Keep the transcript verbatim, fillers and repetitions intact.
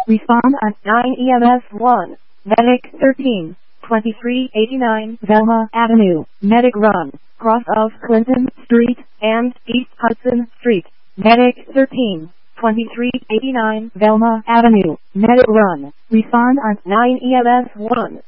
Respond at nine E M S one. Medic thirteen, twenty-three eighty-nine Velma Avenue, Medic Run, cross of Clinton Street and East Hudson Street. Medic thirteen, twenty-three eighty-nine Velma Avenue, Medic Run. Respond at nine E M S one.